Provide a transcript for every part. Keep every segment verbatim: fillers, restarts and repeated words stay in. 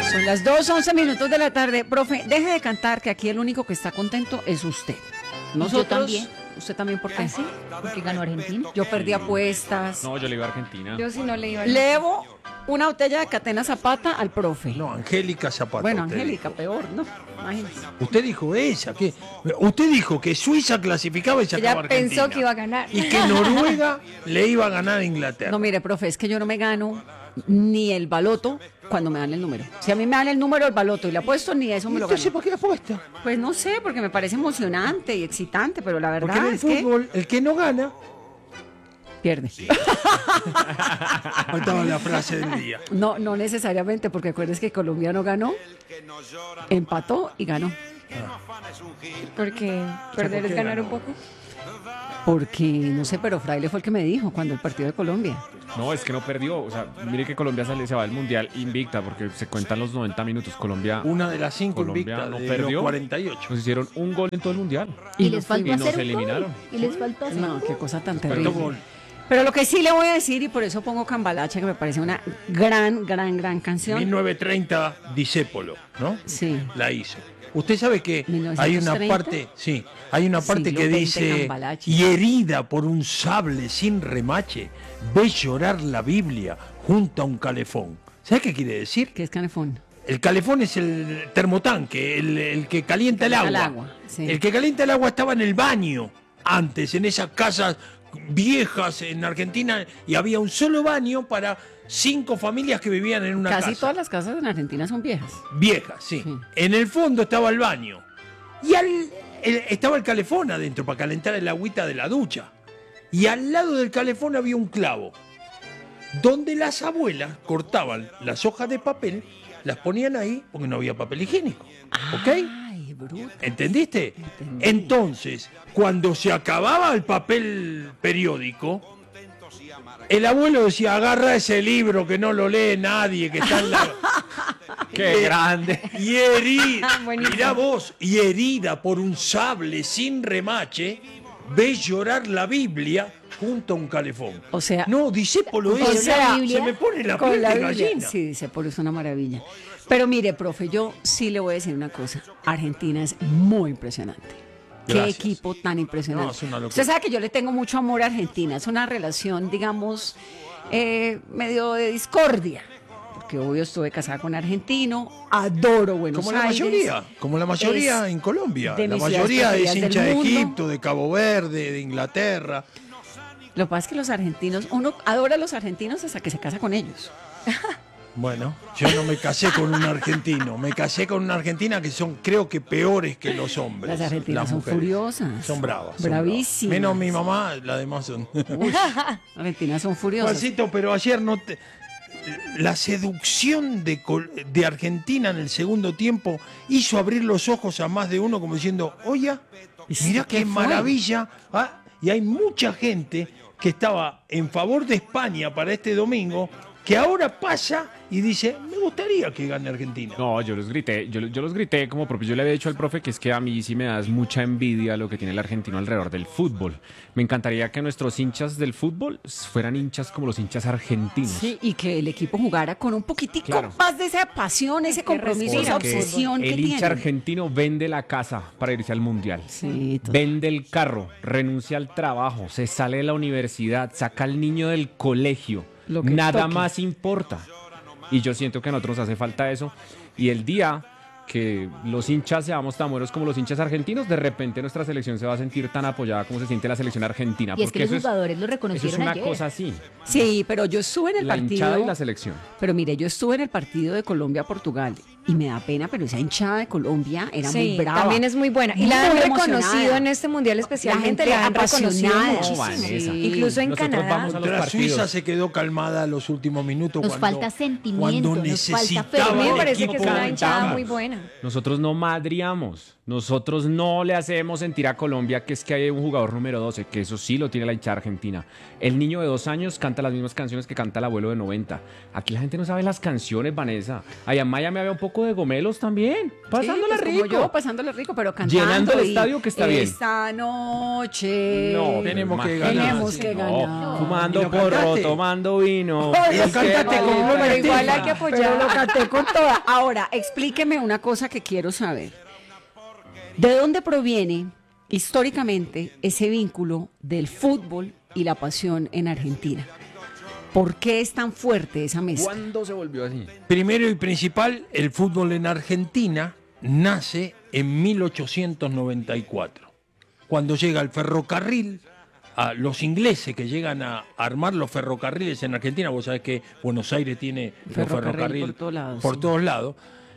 Son las dos, once minutos de la tarde. Profe, deje de cantar, que aquí el único que está contento es usted. Nosotros, Yo también. ¿Usted también por qué? ¿Ah, sí? Porque ganó Argentina. Yo perdí apuestas. No, yo le iba a Argentina. Yo sí no le iba a... Le debo una botella de Catena Zapata al profe. No, Angélica Zapata. bueno, usted Angélica, dijo. peor, ¿no? Imagínese. Usted dijo esa, que usted dijo que Suiza clasificaba y sacaba Ella Argentina. pensó que iba a ganar. Y que Noruega le iba a ganar a Inglaterra. No, mire, profe, es que yo no me gano ni el baloto cuando me dan el número. Si a mí me dan el número del baloto y le apuesto, ni eso me lo Entonces, gano. ¿por qué apuesta? Pues no sé, porque me parece emocionante y excitante, pero la Porque verdad en el es que fútbol, el que no gana, pierde. faltaba la frase del día. No, no necesariamente, porque acuérdense que Colombia no ganó, empató y ganó. Porque perder por es qué ganar ganó? un poco. Porque, no sé, pero Fraile fue el que me dijo cuando el partido de Colombia. No, es que no perdió. O sea, mire que Colombia sale, se va al Mundial invicta porque se cuentan los noventa minutos. Colombia Una de las cinco Colombia invictas no de perdió. los cuarenta y ocho. nos hicieron un gol en todo el Mundial. Y, Y les nos faltó fuimos. hacer Y nos un gol. eliminaron. Y les faltó hacer No, un qué gol. cosa tan Faltó terrible. gol. Pero lo que sí le voy a decir, y por eso pongo Cambalache, que me parece una gran, gran, gran canción. mil novecientos treinta, Discépolo, ¿no? Sí. La hizo. Usted sabe que mil novecientos hay una treinta, parte, sí, hay una parte siglo que veinte, dice, Cambalache. y herida por un sable sin remache, ve llorar la Biblia junto a un calefón. ¿Sabe qué quiere decir? ¿Qué es canefón? El calefón es el termotanque, el, el que calienta el Calienta agua. el agua, sí. El que calienta el agua estaba en el baño antes, en esas casas viejas en Argentina, y había un solo baño para cinco familias que vivían en una Casi casa. todas las casas en Argentina son viejas. Viejas, sí. Sí. En el fondo estaba el baño. Y al, el- estaba el calefón adentro para calentar el agüita de la ducha. Y al lado del calefón había un clavo, donde las abuelas cortaban las hojas de papel, las ponían ahí porque no había papel higiénico. ¿Ok? Ay, bruto. ¿Entendiste? Entendí. Entonces, cuando se acababa el papel periódico, el abuelo decía, agarra ese libro que no lo lee nadie, que está en la... ¡Qué Eh, grande! Y herida, Buenísimo. mirá vos, y herida por un sable sin remache, ves llorar la Biblia junto a un calefón. O sea, No, Discépolo o es, sea, se me pone la con piel la de Biblia. gallina. Sí, dice, por eso es una maravilla. Pero mire, profe, yo sí le voy a decir una cosa. Argentina es muy impresionante. Qué Gracias. equipo tan impresionante. No, es una locura. Usted sabe que yo le tengo mucho amor a Argentina. Es una relación, digamos, eh, medio de discordia. Porque obvio estuve casada con argentino, adoro Buenos Como la Aires. mayoría, como la mayoría Es en Colombia. de La mis ciudades mayoría es preferidas hincha del de mundo. Egipto, de Cabo Verde, de Inglaterra. Lo que pasa es que los argentinos, uno adora a los argentinos hasta que se casa con ellos. Bueno, yo no me casé con un argentino, me casé con una argentina que son, creo que peores que los hombres. Las argentinas son mujeres. furiosas. Son bravas. son Bravísimas. bravas. Menos mi mamá, las demás son. Uy, argentinas son furiosas. Juancito, pero ayer no te... La seducción de, Col- de Argentina en el segundo tiempo hizo abrir los ojos a más de uno como diciendo, oye, mirá ¿Qué qué fue? maravilla. Ah, y hay mucha gente que estaba en favor de España para este domingo, que ahora pasa y dice, me gustaría que gane Argentina. No, yo los grité, yo, yo los grité como propio. Yo le había dicho al profe que es que a mí sí me das mucha envidia lo que tiene el argentino alrededor del fútbol. Me encantaría que nuestros hinchas del fútbol fueran hinchas como los hinchas argentinos. Sí, y que el equipo jugara con un poquitico Claro. más de esa pasión, ese compromiso, esa Porque obsesión que el hincha tiene. argentino vende la casa para irse al mundial. Sí, todo. Vende el carro, renuncia al trabajo, se sale de la universidad, saca al niño del colegio. Lo que Nada toque. más importa. Y yo siento que a nosotros nos hace falta eso. Y el día que los hinchas seamos tan buenos como los hinchas argentinos, de repente nuestra selección se va a sentir tan apoyada como se siente la selección argentina. Y es que porque los eso jugadores lo eso es reconocieron una ayer. cosa así. Sí, pero yo estuve en el La partido. hinchada y la selección. Pero mire, yo estuve en el partido de Colombia-Portugal y me da pena, pero esa hinchada de Colombia era Sí, muy brava. también es muy buena. Y Muy la han emocionada. reconocido en este mundial especialmente, La la, gente han reconocido apasionada. muchísimo. No, Vanessa. Sí. Incluso en Nosotros Canadá. vamos a los Contra partidos. Suiza se quedó calmada los últimos minutos. Nos cuando, falta sentimiento, cuando nos falta fe. necesitaba A mí me el parece que equipo es una hinchada ganar. muy buena. Nosotros no madriamos, Nosotros no le hacemos sentir a Colombia que es que hay un jugador número doce, que eso sí lo tiene la hinchada argentina. El niño de dos años canta las mismas canciones que canta el abuelo de noventa. Aquí la gente no sabe las canciones, Vanessa. Allá en Miami había un poco de gomelos también. Pasándola Sí, pues, rico. como yo, pasándola rico, pero cantando. Llenando el y estadio, que está bien. Esta noche No, Tenemos que imagínate. ganar. Tenemos que No, ganar. Fumando ¿Y lo porro, cantaste? tomando vino. Y lo cantaste con Gloria pero igual Estefan. hay que Pero lo apoyar. canté con toda. Ahora, explíqueme una cosa que quiero saber. ¿De dónde proviene históricamente ese vínculo del fútbol y la pasión en Argentina? ¿Por qué es tan fuerte esa mezcla? ¿Cuándo se volvió así? Primero y principal, el fútbol en Argentina nace en mil ochocientos noventa y cuatro, cuando llega el ferrocarril, a los ingleses que llegan a armar los ferrocarriles en Argentina. Vos sabés que Buenos Aires tiene los Ferrocarril ferrocarriles por todos lados, por sí. todos lados.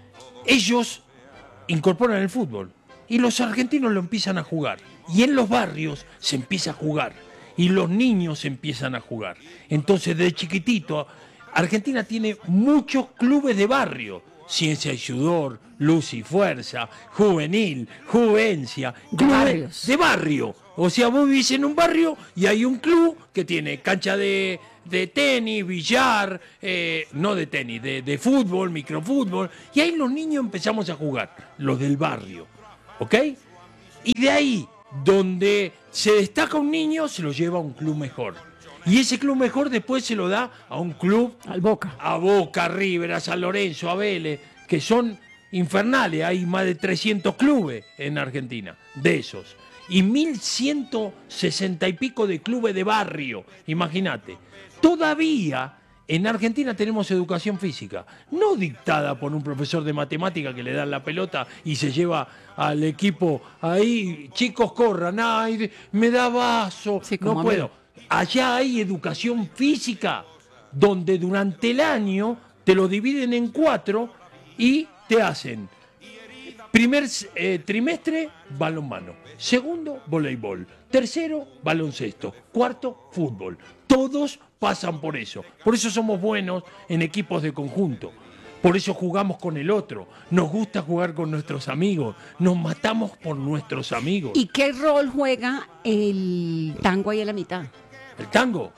Ellos incorporan el fútbol y los argentinos lo empiezan a jugar. Y en los barrios se empieza a jugar y los niños empiezan a jugar. Entonces, desde chiquitito, Argentina tiene muchos clubes de barrio. Ciencia y Sudor, Luz y Fuerza, Juvenil, Juvencia, De clubes barrios. de barrio. O sea, vos vivís en un barrio y hay un club que tiene cancha de, de tenis, billar, eh, no de tenis, de, de fútbol, microfútbol. Y ahí los niños empezamos a jugar, los del barrio. ¿Ok? Y de ahí, donde se destaca un niño, se lo lleva a un club mejor. Y ese club mejor después se lo da a un club, Al Boca. a Boca, a River, a San Lorenzo, a Vélez, que son infernales. Hay más de trescientos clubes en Argentina, de esos. Y mil ciento sesenta y pico de clubes de barrio, imagínate. Todavía en Argentina tenemos educación física, no dictada por un profesor de matemática que le dan la pelota y se lleva al equipo ahí, chicos corran, ay, me da vaso, Sí, como no a mí. puedo. Allá hay educación física, donde durante el año te lo dividen en cuatro y te hacen primer eh, trimestre, balonmano, segundo, voleibol, tercero, baloncesto, cuarto, fútbol. Todos pasan por eso. Por eso somos buenos en equipos de conjunto. Por eso jugamos con el otro. Nos gusta jugar con nuestros amigos. Nos matamos por nuestros amigos. ¿Y qué rol juega el tango ahí a la mitad? El tango.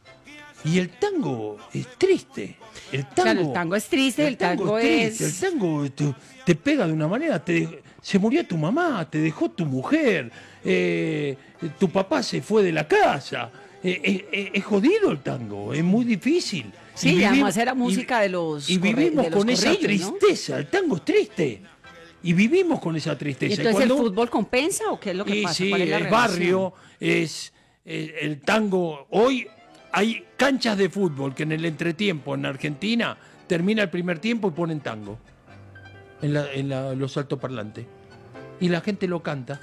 Y el tango es triste. El tango, Claro, el tango es triste, el tango triste. es- El tango te, te pega de una manera. Te dej- se murió tu mamá, te dejó tu mujer, eh, tu papá se fue de la casa. Eh, eh, eh, es jodido el tango, es muy difícil. Sí, Y y vivi- además era y- música de los Y corre- vivimos de los con esa corrillos, ¿no? tristeza. El tango es triste. Y vivimos con esa ¿Y tristeza. Y entonces cuando- el fútbol compensa o qué es lo que y pasa? sí, ¿Cuál es la el relación? barrio, es eh, el tango. Hoy hay canchas de fútbol que en el entretiempo en Argentina termina el primer tiempo y ponen tango en, la- en la- los altoparlantes. Y la gente lo canta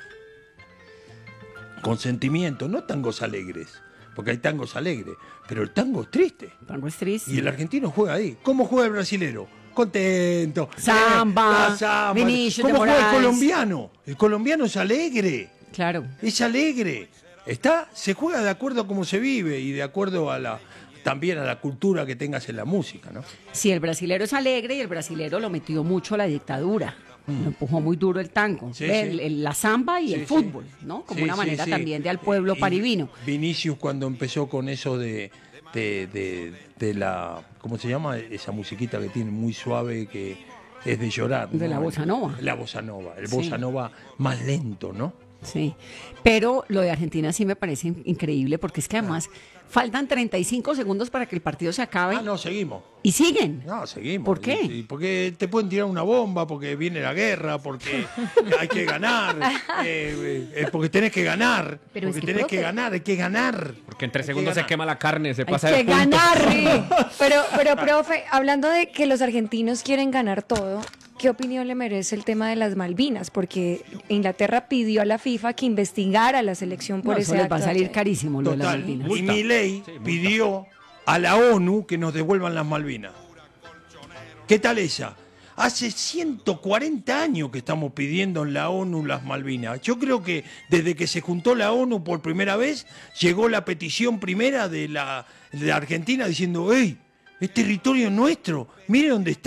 con sentimiento, no tangos alegres, porque hay tangos alegres, pero el tango es triste. El tango es triste. Y el argentino juega ahí. ¿Cómo juega el brasilero? Contento. Samba, Eh, la samba. Vinicius de ¿Cómo juega el Moraes? colombiano? El colombiano es alegre. Claro. Es alegre. Está, se juega de acuerdo a cómo se vive y de acuerdo a la también a la cultura que tengas en la música, ¿no? Sí, el brasilero es alegre y el brasilero lo metió mucho a la dictadura. Lo empujó muy duro el tango. Mm. Sí, Ve, sí. el- el- la samba y Sí, el sí. fútbol, ¿no? Como Sí, una sí, manera sí. también de al pueblo Y parivino. Vinicius cuando empezó con eso de, de, de- de la, ¿cómo se llama? Esa musiquita que tiene muy suave que es de llorar. De ¿no? la bossa nova. La bossa nova, el Sí. bossa nova más lento, ¿no? Sí, pero lo de Argentina sí me parece in- increíble porque es que además faltan treinta y cinco segundos para que el partido se acabe Ah, no, seguimos. y siguen. No, seguimos. ¿Por qué? Y- y porque te pueden tirar una bomba, porque viene la guerra, porque hay que ganar, eh, eh, porque tenés que ganar, Pero es porque que, tenés que profe, ganar, hay que ganar. Porque en tres Hay que segundos se ganar. quema la carne, se Hay pasa que de punto. ganar. Sí, pero, pero profe, hablando de que los argentinos quieren ganar todo, ¿qué opinión le merece el tema de las Malvinas? Porque Inglaterra pidió a la FIFA que investigara a la selección por No, eso ese les va a acto salir ayer. carísimo lo de las Total. Malvinas. Y Milei pidió a la ONU que nos devuelvan las Malvinas. ¿Qué tal esa? Hace ciento cuarenta años que estamos pidiendo en la ONU las Malvinas. Yo creo que desde que se juntó la ONU por primera vez, llegó la petición primera de la, de la Argentina diciendo, ¡hey! Es territorio nuestro, mire dónde está.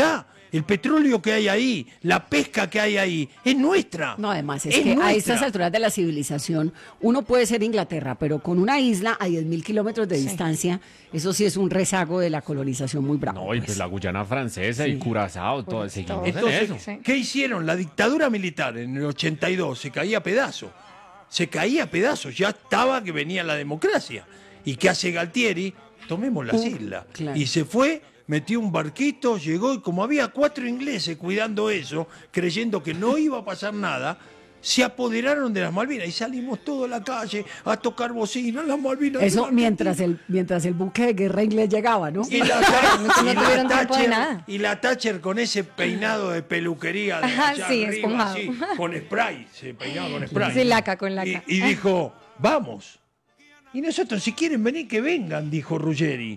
El petróleo que hay ahí, la pesca que hay ahí, es nuestra. No, además es, Es que a nuestra. estas alturas de la civilización uno puede ser Inglaterra, pero con una isla a diez mil kilómetros de distancia, eso sí es un rezago de la colonización muy bravo. No, y pues la Guyana francesa y Curazao, todo, seguimos en Entonces, eso. Sí. ¿qué hicieron? La dictadura militar en el ochenta y dos se caía a pedazos. Se caía a pedazos. Ya estaba que venía la democracia. ¿Y qué hace Galtieri? Tomemos las Uh, islas. claro. Y se fue, metió un barquito, llegó y como había cuatro ingleses cuidando eso, creyendo que no iba a pasar nada, se apoderaron de las Malvinas y salimos todos a la calle a tocar bocina, las Malvinas. Eso de mientras el, mientras el buque de guerra inglés llegaba, ¿no? Y la, no y la tuvieron tiempo de Thatcher, nada. y la Thatcher con ese peinado de peluquería de Ajá, allá sí, arriba, esponjado. así, con spray, se peinaba con spray. Sí, laca, con laca. Y, y dijo, vamos. Y nosotros, si quieren venir, que vengan, dijo Ruggeri,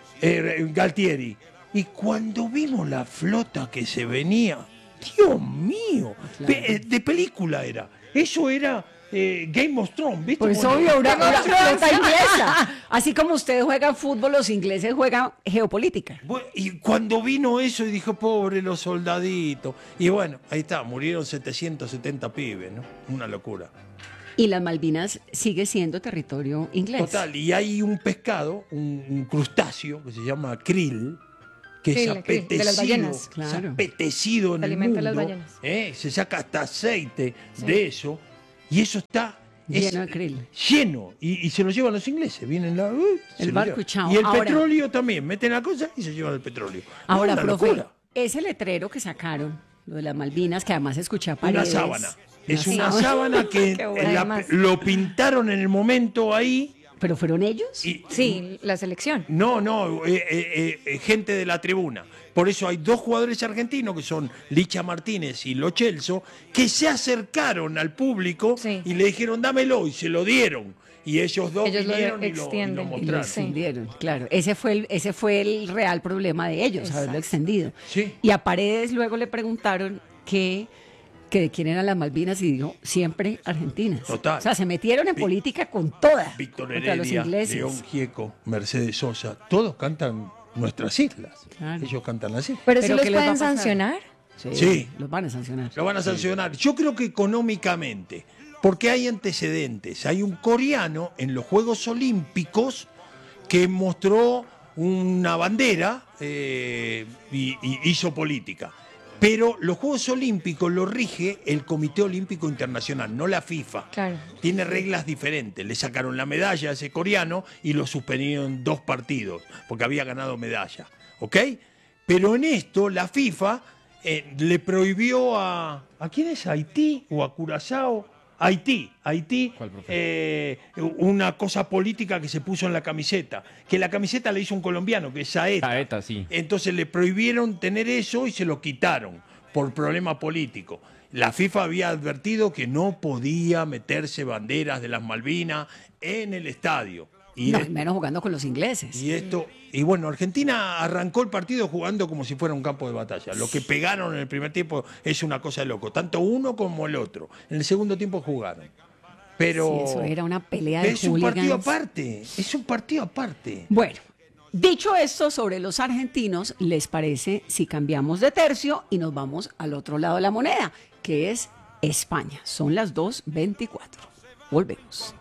eh, Galtieri. Y cuando vimos la flota que se venía, Dios mío, pe- eh, de película era. Eso era eh, Game of Thrones, ¿viste? Pues Cuando- obvio, una, una flota inglesa. Así como ustedes juegan fútbol, los ingleses juegan geopolítica. Bu- Y cuando vino eso, y dijo, pobre los soldaditos. Y bueno, ahí está, murieron setecientos setenta pibes, ¿no? Una locura. Y las Malvinas sigue siendo territorio inglés. Total, y hay un pescado, un, un crustáceo, que se llama krill, que Sí, es la krill, de las apetecido, ballenas. es Claro. apetecido en Se el alimenta mundo. las ballenas. ¿eh? Se saca hasta aceite de eso, y eso está es Lleno de krill. lleno, y, y se lo llevan los ingleses, vienen la, uh, se El lo barco llevan. y chao. Y el Ahora- petróleo también, meten la cosa y se llevan el petróleo. Ahora, Una profe, locura. ese letrero que sacaron, lo de las Malvinas, que además escuché a Una Paredes. sábana. Es una sábana. sábana que Qué bueno. la- Además. lo pintaron en el momento ahí. ¿Pero fueron ellos? Y, Sí, la selección. No, no, eh, eh, eh, gente de la tribuna. Por eso hay dos jugadores argentinos que son Licha Martínez y Lo Celso, que se acercaron al público Sí. y le didijeron dámelo y se lo dieron. Y ellos dos Ellos lo vinieron y lo, y lo extienden. Y lo mostraron. Sí. extendieron, claro. Ese fue el, ese fue el real problema de ellos, haberlo extendido. Sí. Y a Paredes luego le preguntaron que, que de quién eran las Malvinas y dijo, siempre argentinas. Total. O sea, se metieron en Vi- política con toda. Víctor contra los Heredia, ingleses. León Gieco, Mercedes Sosa, todos cantan nuestras islas. Claro. Ellos cantan así. Pero, si Pero los ¿qué les va a pueden pasar? sancionar. Sí, Sí. los van a sancionar. Lo van a sancionar. Yo creo que económicamente, porque hay antecedentes. Hay un coreano en los Juegos Olímpicos que mostró una bandera eh, y, y hizo política. Pero los Juegos Olímpicos lo rige el Comité Olímpico Internacional, no la FIFA. Claro. Tiene reglas diferentes. Le sacaron la medalla a ese coreano y lo suspendieron dos partidos, porque había ganado medalla. ¿Ok? Pero en esto la FIFA eh, le prohibió a... ¿A quién es? ¿A Haití o a Curazao? Haití, Haití, ¿Cuál, profe? eh, una cosa política que se puso en la camiseta, que la camiseta la hizo un colombiano, que es Saeta. Saeta, sí. Entonces le prohibieron tener eso y se lo quitaron por problema político. La FIFA había advertido que no podía meterse banderas de las Malvinas en el estadio. Y, No, es- menos jugando con los ingleses. y esto, y bueno, Argentina arrancó el partido jugando como si fuera un campo de batalla. Lo que pegaron en el primer tiempo es una cosa de loco, tanto uno como el otro. En el segundo tiempo jugaron. Pero Sí, eso era una pelea de es un partido hooligans. aparte, es un partido aparte. Bueno, dicho esto sobre los argentinos, ¿les parece si cambiamos de tercio y nos vamos al otro lado de la moneda, que es España? Son las dos veinticuatro. Volvemos.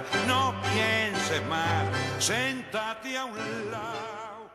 No pienses más, séntate a un lado.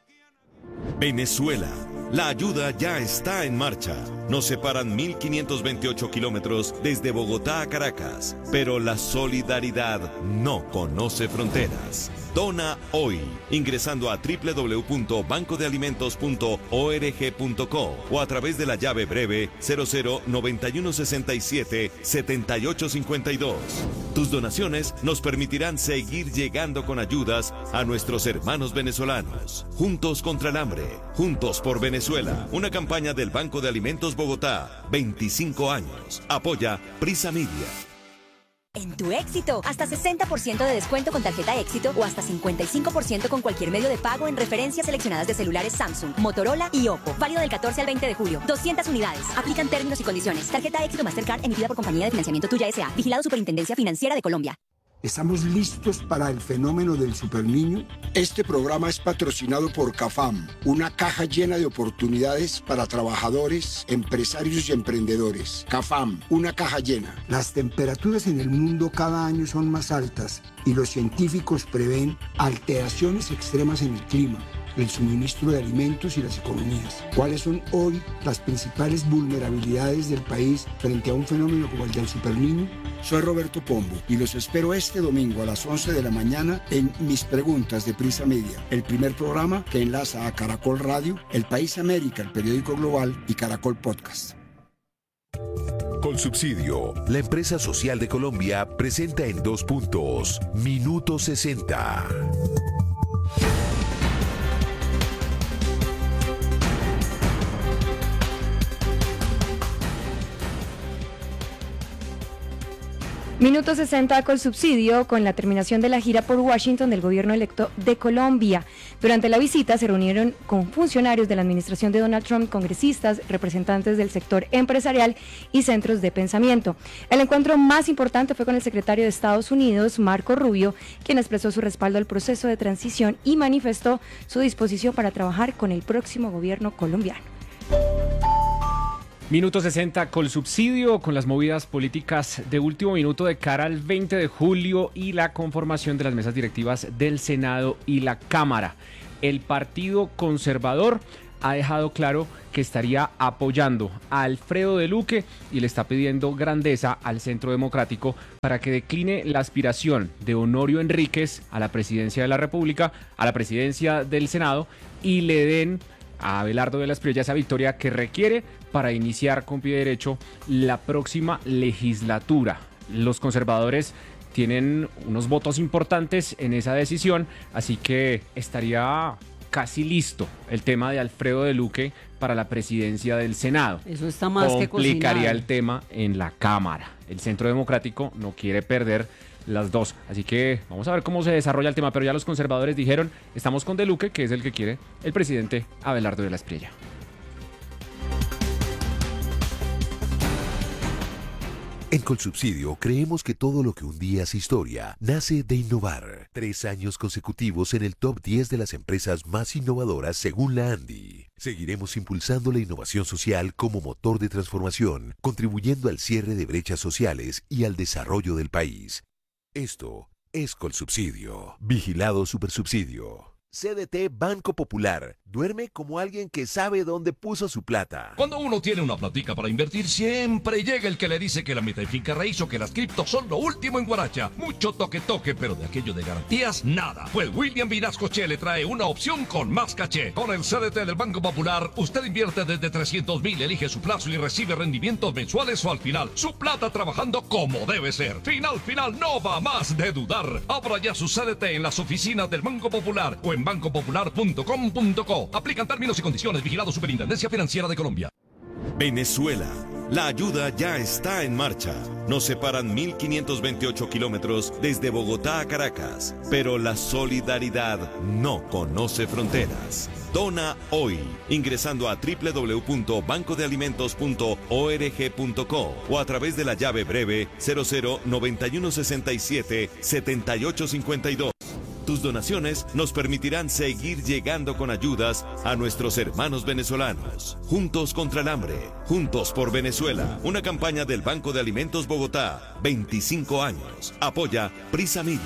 Venezuela. La ayuda ya está en marcha. Nos separan mil quinientos veintiocho kilómetros desde Bogotá a Caracas, pero la solidaridad no conoce fronteras. Dona hoy, ingresando a doble u doble u doble u punto banco de alimentos punto org punto co o a través de la llave breve cero cero noventa y uno sesenta y siete setenta y ocho cincuenta y dos. Tus donaciones nos permitirán seguir llegando con ayudas a nuestros hermanos venezolanos. Juntos contra el hambre, juntos por Venezuela. Una campaña del Banco de Alimentos Bogotá. veinticinco años. Apoya Prisa Media. En tu Éxito, hasta sesenta por ciento de descuento con tarjeta Éxito o hasta cincuenta y cinco por ciento con cualquier medio de pago en referencias seleccionadas de celulares Samsung, Motorola y Oppo. Válido del catorce al veinte de julio. doscientas unidades. Aplican términos y condiciones. Tarjeta Éxito Mastercard emitida por Compañía de Financiamiento Tuya S A. Vigilado Superintendencia Financiera de Colombia. ¿Estamos listos para el fenómeno del superniño? Este programa es patrocinado por CAFAM, una caja llena de oportunidades para trabajadores, empresarios y emprendedores. CAFAM, una caja llena. Las temperaturas en el mundo cada año son más altas y los científicos prevén alteraciones extremas en el clima, el suministro de alimentos y las economías. ¿Cuáles son hoy las principales vulnerabilidades del país frente a un fenómeno como el del superniño? Soy Roberto Pombo y los espero este domingo a las once de la mañana en Mis Preguntas de Prisa Media, el primer programa que enlaza a Caracol Radio, El País América, el periódico global y Caracol Podcast. Colsubsidio, la empresa social de Colombia, presenta en dos puntos, Minuto sesenta. Minuto sesenta con subsidio con la terminación de la gira por Washington del gobierno electo de Colombia. Durante la visita se reunieron con funcionarios de la administración de Donald Trump, congresistas, representantes del sector empresarial y centros de pensamiento. El encuentro más importante fue con el secretario de Estados Unidos, Marco Rubio, quien expresó su respaldo al proceso de transición y manifestó su disposición para trabajar con el próximo gobierno colombiano. Minuto sesenta con subsidio, con las movidas políticas de último minuto de cara al veinte de julio y la conformación de las mesas directivas del Senado y la Cámara. El Partido Conservador ha dejado claro que estaría apoyando a Alfredo de Luque y le está pidiendo grandeza al Centro Democrático para que decline la aspiración de Honorio Enríquez a la presidencia de la República, a la presidencia del Senado, y le den a Abelardo de la Espriella esa victoria que requiere para iniciar con pie derecho la próxima legislatura. Los conservadores tienen unos votos importantes en esa decisión, así que estaría casi listo el tema de Alfredo de Luque para la presidencia del Senado. Eso está más que cocinado. Complicaría el tema en la Cámara. El Centro Democrático no quiere perder las dos, así que vamos a ver cómo se desarrolla el tema, pero ya los conservadores dijeron, estamos con de Luque, que es el que quiere el presidente Abelardo de la Espriella. En Colsubsidio creemos que todo lo que un día hace historia nace de innovar. Tres años consecutivos en el top diez de las empresas más innovadoras según la ANDI. Seguiremos impulsando la innovación social como motor de transformación, contribuyendo al cierre de brechas sociales y al desarrollo del país. Esto es Colsubsidio. Vigilado Supersubsidio. C D T Banco Popular. Duerme como alguien que sabe dónde puso su plata. Cuando uno tiene una platica para invertir, siempre llega el que le dice que la meta y finca raíz o que las criptos son lo último en Guaracha. Mucho toque toque, pero de aquello de garantías, nada. Pues William Vinascoche le trae una opción con más caché. Con el C D T del Banco Popular, usted invierte desde trescientos mil, elige su plazo y recibe rendimientos mensuales o al final. Su plata trabajando como debe ser. Final, final, no va más de dudar. Abra ya su C D T en las oficinas del Banco Popular o en banco popular punto com punto co. Aplican términos y condiciones. Vigilado Superintendencia Financiera de Colombia. Venezuela. La ayuda ya está en marcha. Nos separan mil quinientos veintiocho kilómetros desde Bogotá a Caracas, pero la solidaridad no conoce fronteras. Dona hoy, ingresando a doble u doble u doble u punto banco de alimentos punto org punto co o a través de la llave breve cero cero noventa y uno sesenta y siete setenta y ocho cincuenta y dos. Tus donaciones nos permitirán seguir llegando con ayudas a nuestros hermanos venezolanos. Juntos contra el hambre, juntos por Venezuela. Una campaña del Banco de Alimentos Bogotá. veinticinco años. Apoya Prisa Media.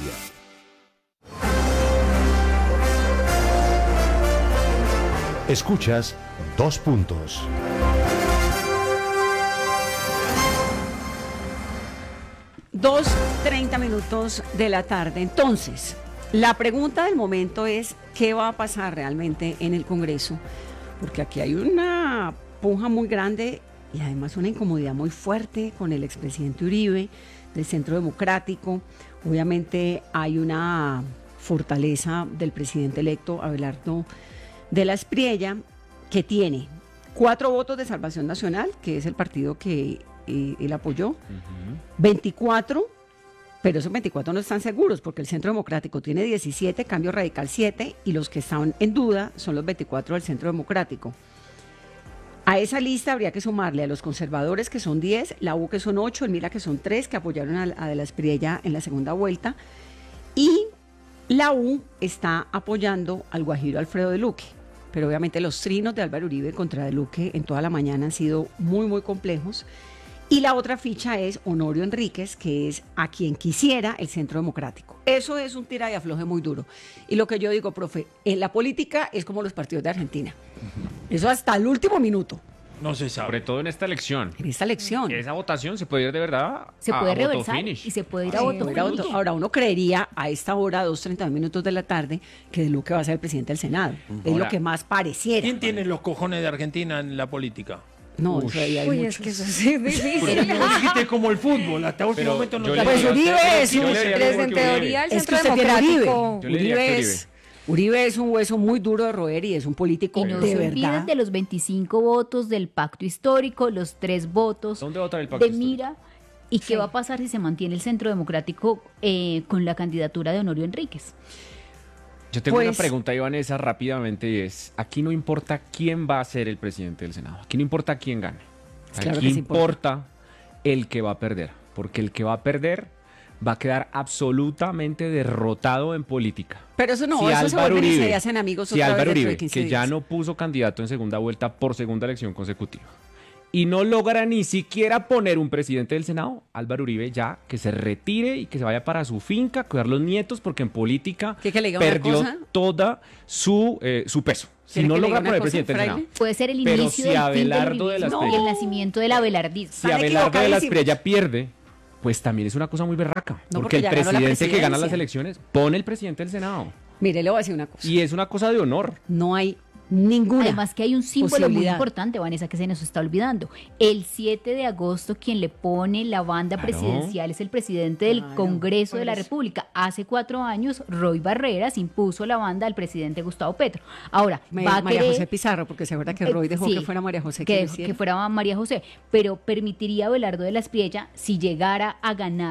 Escuchas Dos Puntos. Dos, treinta minutos de la tarde. Entonces, la pregunta del momento es, ¿qué va a pasar realmente en el Congreso? Porque aquí hay una puja muy grande y además una incomodidad muy fuerte con el expresidente Uribe del Centro Democrático. Obviamente hay una fortaleza del presidente electo Abelardo de la Espriella, que tiene cuatro votos de Salvación Nacional, que es el partido que eh, él apoyó, uh-huh. veinticuatro. Pero esos veinticuatro no están seguros porque el Centro Democrático tiene diecisiete, Cambio Radical siete y los que están en duda son los veinticuatro del Centro Democrático. A esa lista habría que sumarle a los conservadores, que son diez, la U, que son ocho, el Mira, que son tres, que apoyaron a, a De la Espriella en la segunda vuelta, y la U está apoyando al guajiro Alfredo de Luque. Pero obviamente los trinos de Álvaro Uribe contra de Luque en toda la mañana han sido muy, muy complejos. Y la otra ficha es Honorio Enríquez, que es a quien quisiera el Centro Democrático. Eso es un tira y afloje muy duro. Y lo que yo digo, profe, en la política es como los partidos de Argentina. Eso hasta el último minuto. No se sabe. Sobre todo en esta elección. En esta elección. Esa votación se puede ir de verdad Se a, puede a voto reversar finish. y se puede ir a Sí, voto ir a voto. finish. Ahora, uno creería a esta hora, dos treinta minutos de la tarde, que De Luque va a ser el presidente del Senado. Es Ahora, lo que más pareciera. ¿Quién tiene los cojones de Argentina en la política? No, eso ahí hay Uy, muchos. es que eso sí es difícil. Pero vos dijiste como el fútbol, hasta último Pero momento no yo te le Pues diría- Uribe yo es le un- diría Pero que en Uribe. teoría el Es que Centro usted tiene a Uribe. Democrático. Yo le diría Uribe que es, Uribe es un hueso muy duro de roer y es un político Y no de se verdad. olviden de los veinticinco votos del pacto histórico, los tres votos ¿Dónde va a votar el pacto de Mira. ¿Y qué va a pasar si se mantiene el Centro Democrático eh, con la candidatura de Honorio Enríquez? Yo tengo Pues- una pregunta, Vanessa, rápidamente, y es, aquí no importa quién va a ser el presidente del Senado, aquí no importa quién gane, aquí Claro que sí importa el que va a perder, porque el que va a perder va a quedar absolutamente derrotado en política. Pero eso no, Si eso se Álvaro vuelven y Uribe- se hacen amigos si otra vez Álvaro dentro de Uribe, quince que ya días. no puso candidato en segunda vuelta por segunda elección consecutiva, y no logra ni siquiera poner un presidente del Senado, Álvaro Uribe ya que se retire y que se vaya para su finca a cuidar los nietos, porque en política ¿Qué, que le diga una perdió cosa? toda su, eh, su peso. Si ¿Quiere no que le logra diga una poner cosa, presidente del fraile? Senado. Puede ser el Pero inicio si del fin del Abelardo de la uribismo y Espriella- el nacimiento del abelardismo. Si Están Abelardo de la equivocadísimos. Espriella pierde, pues también es una cosa muy berraca. No, porque porque el ya ganó la presidente que gana las presidencia. elecciones pone el presidente del Senado. Mire, le voy a decir una cosa. Y es una cosa de honor. No hay ninguna Además que hay un símbolo muy posibilidad. importante, Vanessa, que se nos está olvidando. El siete de agosto quien le pone la banda Claro. presidencial es el presidente del Claro, Congreso de la por eso. República. Hace cuatro años, Roy Barreras impuso la banda al presidente Gustavo Petro. Ahora, Me- va a María querer- José Pizarro, porque se acuerda que Eh, Roy dejó sí, que fuera María José que, lo dejó- hiciera. que fuera María José, pero permitiría a Abelardo de la Espriella, si llegara a ganar